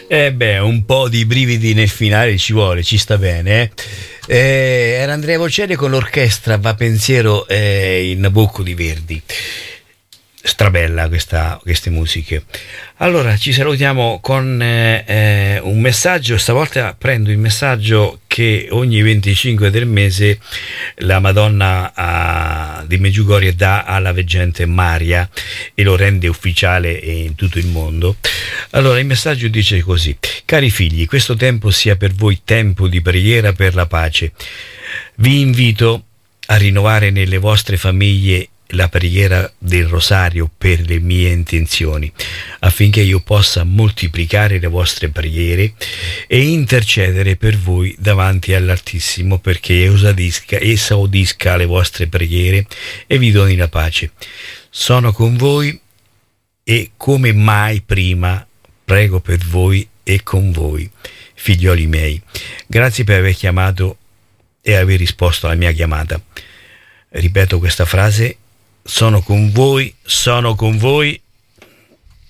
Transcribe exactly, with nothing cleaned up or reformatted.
Eh beh, un po' di brividi nel finale ci vuole, ci sta bene, eh? Eh, era Andrea Bocelli con l'orchestra Va Pensiero, eh, il Nabucco di Verdi. Strabella questa, queste musiche. Allora ci salutiamo con eh, eh, un messaggio. Stavolta prendo il messaggio che ogni venticinque del mese la Madonna a, di Medjugorje dà alla veggente Maria e lo rende ufficiale in tutto il mondo. Allora il messaggio dice così: cari figli, questo tempo sia per voi tempo di preghiera per la pace. Vi invito a rinnovare nelle vostre famiglie la preghiera del rosario per le mie intenzioni, affinché io possa moltiplicare le vostre preghiere e intercedere per voi davanti all'Altissimo, perché esaudisca, esaudisca le vostre preghiere e vi doni la pace. Sono con voi e come mai prima prego per voi e con voi, figlioli miei. Grazie per aver chiamato e aver risposto alla mia chiamata. Ripeto questa frase: sono con voi, sono con voi